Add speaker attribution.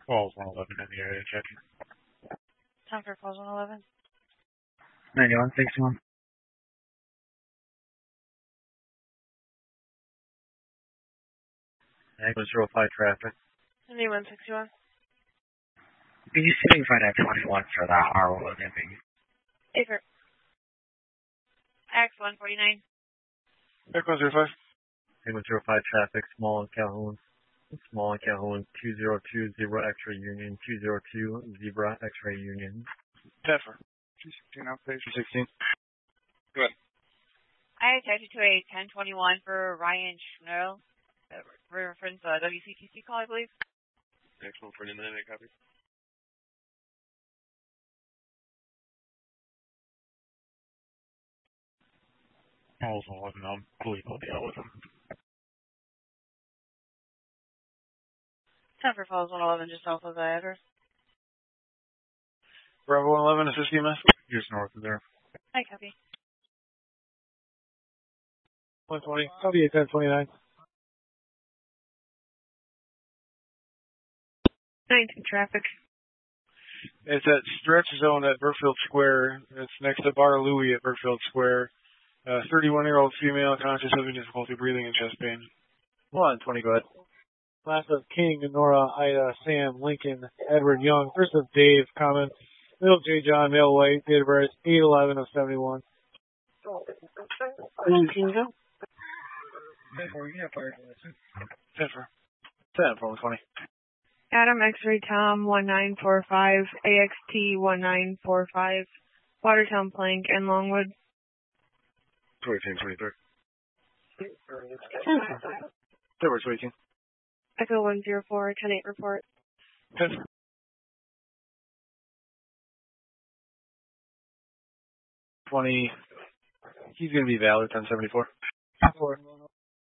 Speaker 1: Falls 111 in the area, checking.
Speaker 2: Time for Falls 111.
Speaker 3: 9161.
Speaker 1: Ambulance 05 traffic.
Speaker 2: 9161.
Speaker 3: Could you see if I have 21 for that R1 Living?
Speaker 2: Paper. X149.
Speaker 1: Back 105. Ambulance 05 traffic, Small and Calhoun. Small and Calhoun 2020 X-ray Union 202 Zebra X-ray Union. Pepper. 216 outpatient. 216. Go ahead.
Speaker 2: I attached it to a 1021 for Ryan Schnell. Reference WCTC call, I believe.
Speaker 1: Next one for an internet copy. Falls 111, I believe I'll deal with them.
Speaker 2: Time for Falls 111, just off of the address.
Speaker 1: Bravo 111, assist EMS. Just north of there.
Speaker 2: Hi, copy.
Speaker 1: 120. Copy 1029.
Speaker 2: 19 traffic.
Speaker 1: It's at stretch zone at Burfield Square. It's next to Bar Louie at Burfield Square. 31-year-old female, conscious, having difficulty breathing and chest pain. 120, go ahead.
Speaker 4: Last of King, Nora, Ida, Sam, Lincoln, Edward, Young. First of Dave, comment. Middle J. John, male white, date of birth 8/11 of 71.
Speaker 1: Denver. 10-420.
Speaker 5: Adam X-Ray Tom 1945, AXT 1945, Watertown Plank and Longwood.
Speaker 1: 23. Denver 22.
Speaker 5: Echo 104, 10-8 report.
Speaker 1: 20. He's going to be valid, 1074.
Speaker 4: 4.